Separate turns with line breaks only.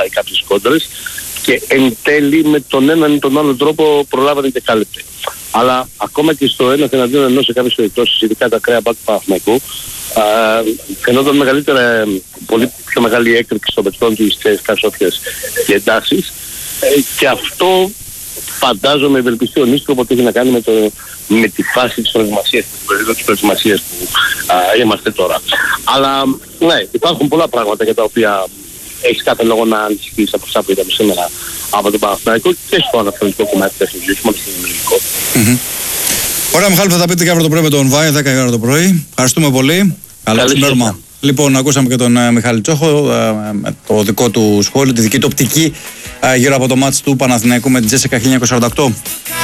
πάει κάποιες κόντρες και εν τέλει με τον έναν ή τον άλλο τρόπο προλάβανε και κάλυπτε. Αλλά ακόμα και στο ένα εναντίον ενός σε κάποιες περιπτώσεις, ειδικά τα ακραία μπακ του Παναθηναϊκού, φαινόταν μεγαλύτερα, πολύ πιο μεγάλη έκρηξη των παικτών του στις κασόφιας και εντάσεις, και αυτό φαντάζομαι ευελπιστεί ο Νίστρο ότι έχει να κάνει με τη φάση της προετοιμασίας, την περίοδο της προετοιμασίας που είμαστε τώρα. Αλλά ναι, υπάρχουν πολλά πράγματα για τα οποία έχεις κάθε λόγο να ανησυχείς από αυτά που είδαμε σήμερα από τον Παναθηναϊκό και στο αναθεωρητικό κομμάτι της τεχνικής, μόνο στο δημιουργικό.
Ωραία, Μιχάλη, θα τα πείτε και αύριο το πρωί με τον Βάη, 10 η ώρα το πρωί. Ευχαριστούμε πολύ. Καλό συνόρμα. Λοιπόν, ακούσαμε και τον Μιχάλη Τσόχο με το δικό του σχόλιο, τη δική του οπτική γύρω από το μάτς του Παναθηναϊκού με την Τζέσικα 1948.